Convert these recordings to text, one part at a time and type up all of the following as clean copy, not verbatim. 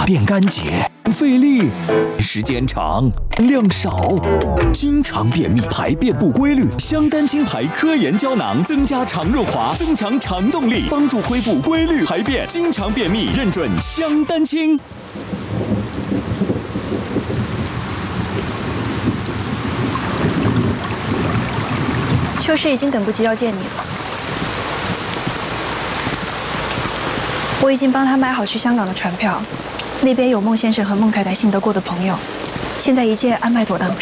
变干结，费力，时间长，量少，经常便秘，排便不规律。香丹清排科研胶囊增加肠润滑，增强肠动力，帮助恢复规律排便。经常便秘，认准香丹清。 秋实已经等不及要见你了。我已经帮他买好去香港的船票，那边有孟先生和孟太太信得过的朋友，现在一切安排妥当。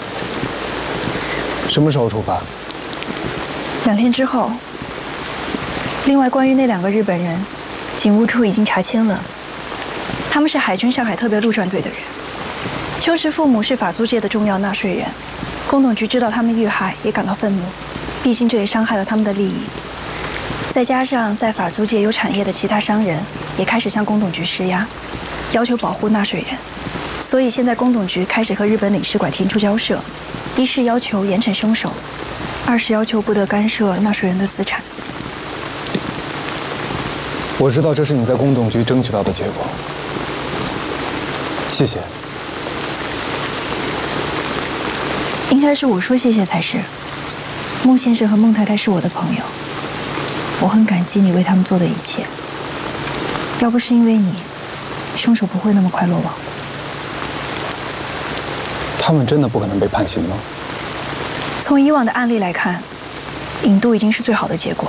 什么时候出发 ？2天之后。另外，关于那2个日本人，警务处已经查清了，他们是海军上海特别陆战队的人。秋实父母是法租界的重要纳税人，工董局知道他们遇害，也感到愤怒，毕竟这也伤害了他们的利益。再加上在法租界有产业的其他商人也开始向工董局施压，要求保护纳税人，所以现在工董局开始和日本领事馆提出交涉，一是要求严惩凶手，二是要求不得干涉纳税人的资产。 我知道这是你在工董局争取到的结果，谢谢。 应该是我说谢谢才是。孟先生和孟太太是我的朋友，我很感激你为他们做的一切。要不是因为你，凶手不会那么快落网。 他们真的不可能被判刑吗？ 从以往的案例来看，引渡已经是最好的结果。